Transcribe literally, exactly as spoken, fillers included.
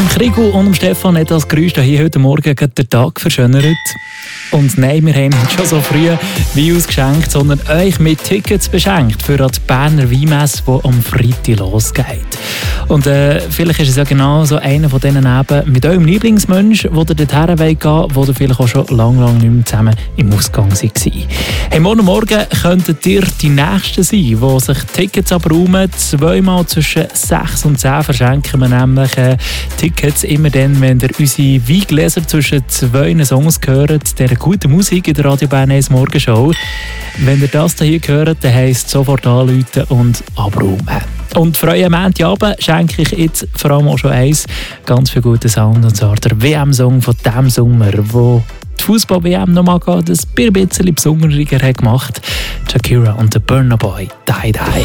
dem Krigu und dem Stefan hat das Geräusch hier heute Morgen den Tag verschönert. Und nein, wir haben nicht schon so früh Wein ausgeschenkt, sondern euch mit Tickets beschenkt für die Berner Weinmesse, die am Freitag losgeht. Und äh, vielleicht ist es ja genau so einer von denen eben mit eurem Lieblingsmensch, wo ihr dorthin gehen wollt, wo ihr vielleicht auch schon lange, lange nicht mehr zusammen im Ausgang seid. Hey, morgen Morgen könntet ihr die Nächsten sein, die sich Tickets abräumen. Zweimal zwischen sechs und zehn verschenken wir nämlich äh, Tickets immer dann, wenn ihr unsere Weingläser zwischen zwei Songs hört, der gute Musik in der Radio Bern eins Morgenshow. Wenn ihr das hier hört, dann heisst es sofort anrufen und abräumen. Und für euren Montagabend schenke ich jetzt vor allem auch schon eins, ganz viel guten Sound, und zwar der W M-Song von diesem Sommer, wo die Fußball-W M noch mal ein bisschen besonderer gemacht hat. Shakira und der Burna Boy, Die Die.